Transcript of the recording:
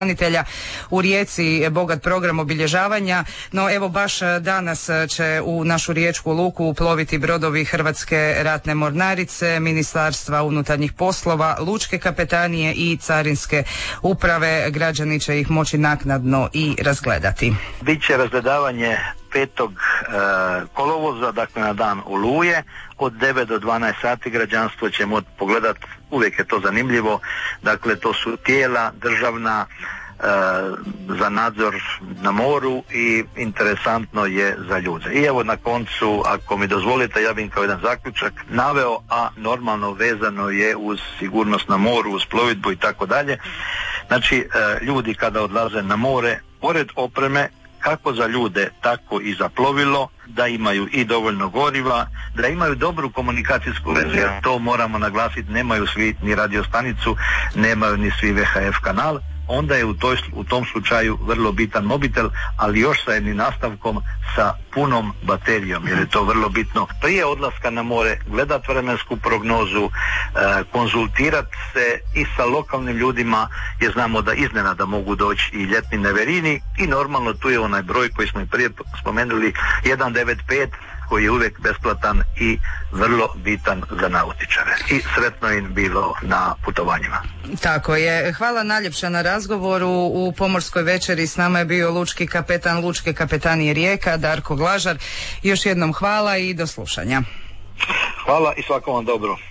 u Rijeci bogat program obilježavanja, no evo baš danas će u našu riječku luku uploviti brodovi Hrvatske ratne mornarice, Ministarstva unutarnjih poslova, Lučke kapetanije i Carinske uprave. Građani će ih moći naknadno i razgledati. Biće razgledavanje 5. kolovoza, dakle na dan Oluje, od 9 do 12 sati građanstvo će moći pogledat, uvijek je to zanimljivo, dakle to su tijela državna za nadzor na moru i interesantno je za ljude. I evo na koncu, ako mi dozvolite, ja bih kao jedan zaključak naveo, a normalno vezano je uz sigurnost na moru, uz plovidbu i tako dalje. Znači, ljudi kada odlaze na more, pored opreme, kako za ljude, tako i za plovilo, da imaju i dovoljno goriva, da imaju dobru komunikacijsku vezu, jer to moramo naglasiti, nemaju svi ni radiostanicu, nemaju ni svi VHF kanal, onda je u tom slučaju vrlo bitan mobitel, ali još sa jednim nastavkom sa punom baterijom, jer je to vrlo bitno. Prije odlaska na more gledat vremensku prognozu, konzultirati se i sa lokalnim ljudima, jer znamo da iznenada mogu doći i ljetni neverini, i normalno tu je onaj broj koji smo i prije spomenuli, 195, koji je uvijek besplatan i vrlo bitan za nautičare. I sretno im bilo na putovanjima. Tako je. Hvala najljepša na razgovoru. U Pomorskoj večeri s nama je bio lučki kapetan Lučke kapetanije Rijeka, Darko Glažar. Još jednom hvala i do slušanja. Hvala i svakom vam dobro.